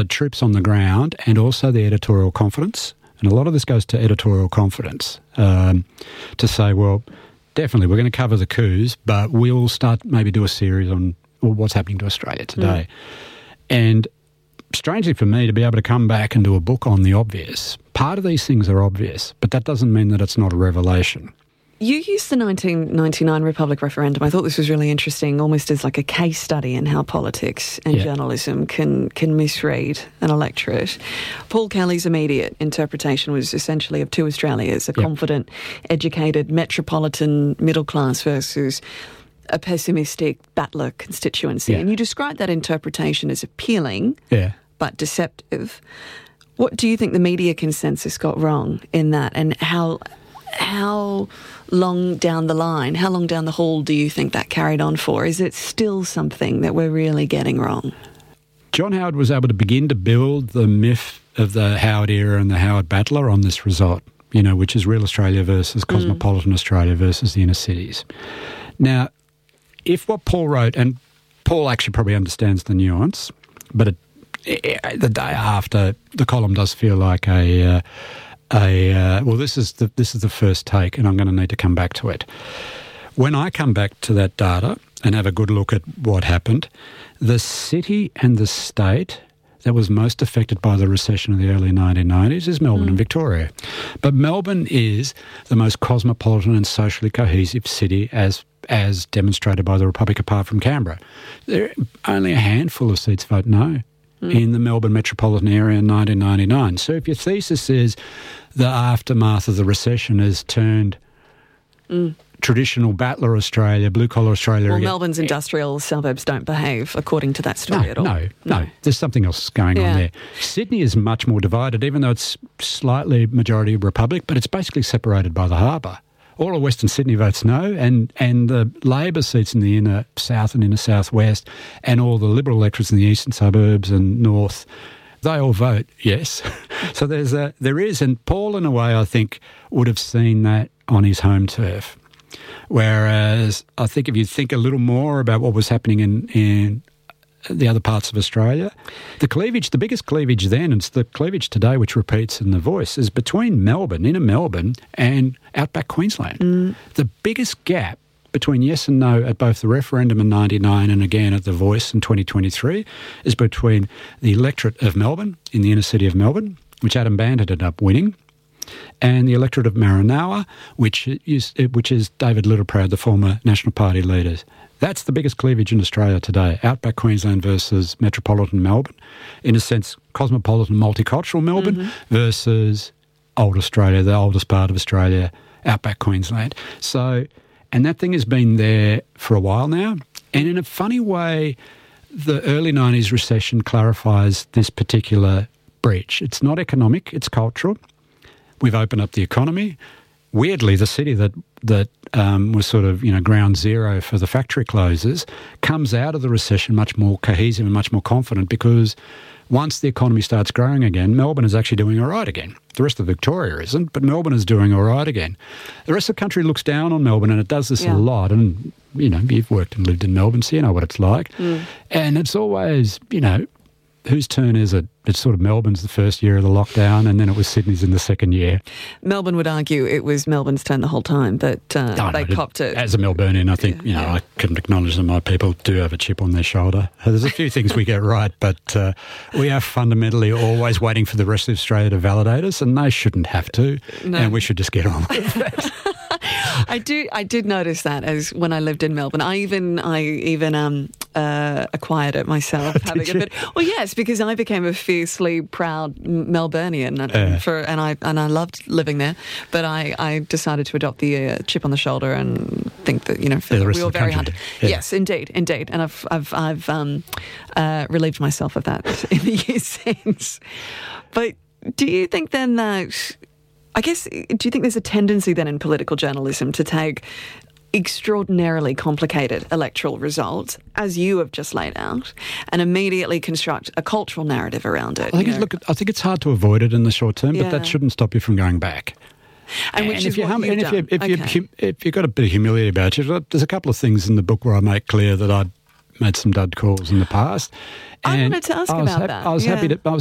the troops on the ground and also the editorial confidence. And a lot of this goes to editorial confidence, to say, well, definitely we're going to cover the coups, but we'll start maybe do a series on what's happening to Australia today. And strangely for me, to be able to come back and do a book on the obvious, part of these things are obvious, but that doesn't mean that it's not a revelation. You used the 1999 Republic referendum. I thought this was really interesting, almost as like a case study in how politics and journalism can misread an electorate. Paul Kelly's immediate interpretation was essentially of two Australias, a confident, educated, metropolitan middle class versus a pessimistic battler constituency. And you described that interpretation as appealing but deceptive. What do you think the media consensus got wrong in that, and how long down the line, how long down the hall do you think that carried on for? Is it still something that we're really getting wrong? John Howard was able to begin to build the myth of the Howard era and the Howard battler on this result, which is real Australia versus cosmopolitan Australia versus the inner cities. Now, if what Paul wrote, and Paul actually probably understands the nuance, but the day after, the column does feel like this is the first take, and I'm going to need to come back to it. When I come back to that data and have a good look at what happened, the city and the state that was most affected by the recession of the early 1990s is Melbourne and Victoria. But Melbourne is the most cosmopolitan and socially cohesive city as demonstrated by the Republic, apart from Canberra. There are only a handful of seats vote no in the Melbourne metropolitan area in 1999. So if your thesis is the aftermath of the recession has turned traditional battler Australia, blue-collar Australia... Well, Melbourne's industrial suburbs don't behave according to that story at all. No. There's something else going on there. Sydney is much more divided, even though it's slightly majority Republic, but it's basically separated by the harbour. All of Western Sydney votes no, and the Labor seats in the inner south and inner southwest, and all the Liberal electorates in the eastern suburbs and north, they all vote yes. So there is, and Paul, in a way, I think, would have seen that on his home turf. Whereas I think if you think a little more about what was happening in the other parts of Australia, the biggest cleavage then, and it's the cleavage today which repeats in The Voice, is between Melbourne, inner Melbourne, and outback Queensland. The biggest gap between yes and no at both the referendum in 99 and again at The Voice in 2023 is between the electorate of Melbourne, in the inner city of Melbourne, which Adam Band ended up winning, and the electorate of Maranoa, which is David Littleproud, the former National Party leader. That's the biggest cleavage in Australia today, outback Queensland versus metropolitan Melbourne. In a sense, cosmopolitan, multicultural Melbourne versus old Australia, the oldest part of Australia, outback Queensland. So, and that thing has been there for a while now. And in a funny way, the early 90s recession clarifies this particular breach. It's not economic, it's cultural. We've opened up the economy. Weirdly, the city that was sort of, ground zero for the factory closures comes out of the recession much more cohesive and much more confident, because once the economy starts growing again, Melbourne is actually doing all right again. The rest of Victoria isn't, but Melbourne is doing all right again. The rest of the country looks down on Melbourne, and it does this a lot. And, you've worked and lived in Melbourne, so you know what it's like. And it's always, whose turn is it? It's sort of Melbourne's the first year of the lockdown, and then it was Sydney's in the second year. Melbourne would argue it was Melbourne's turn the whole time, but they copped it. As a Melburnian, I think, I can acknowledge that my people do have a chip on their shoulder. There's a few things we get right, but we are fundamentally always waiting for the rest of Australia to validate us, and they shouldn't have to, and we should just get on with it. I did notice that as when I lived in Melbourne. I even acquired it myself. Having a bit. Well, yes, because I became a fiercely proud Melburnian, and I loved living there. But I decided to adopt the chip on the shoulder and think that we were very hunted. Yeah. Yes, indeed, and I've relieved myself of that in the years since. But do you think then that? Do you think there's a tendency then in political journalism to take extraordinarily complicated electoral results, as you have just laid out, and immediately construct a cultural narrative around it? I think it's hard to avoid it in the short term, but that shouldn't stop you from going back. If you've got a bit of humility about you, there's a couple of things in the book where I make clear that I made some dud calls in the past. I wanted to ask about that. I was happy to